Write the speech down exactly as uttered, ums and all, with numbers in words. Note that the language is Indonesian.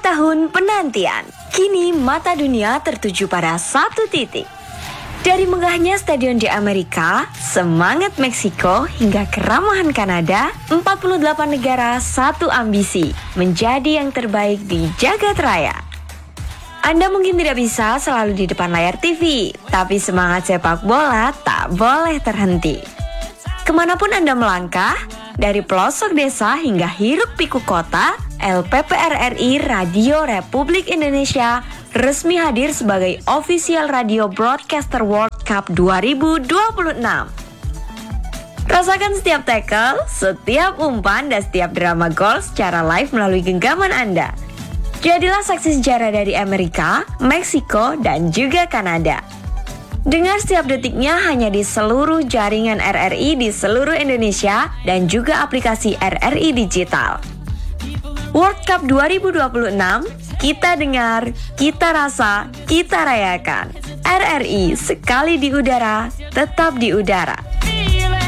tahun penantian, kini mata dunia tertuju pada satu titik. Dari megahnya stadion di Amerika, semangat Meksiko, hingga keramahan Kanada, empat puluh delapan negara satu ambisi, menjadi yang terbaik di jagat raya. Anda mungkin tidak bisa selalu di depan layar T V, tapi semangat sepak bola tak boleh terhenti. Kemanapun Anda melangkah, dari pelosok desa hingga hiruk pikuk kota, L P P R R I Radio Republik Indonesia resmi hadir sebagai official radio broadcaster World Cup dua ribu dua puluh enam. Rasakan setiap tackle, setiap umpan, dan setiap drama gol secara live melalui genggaman Anda. Jadilah saksi sejarah dari Amerika, Meksiko, dan juga Kanada. Dengar setiap detiknya hanya di seluruh jaringan R R I di seluruh Indonesia dan juga aplikasi R R I Digital. World Cup dua ribu dua puluh enam, kita dengar, kita rasa, kita rayakan. R R I sekali di udara, tetap di udara.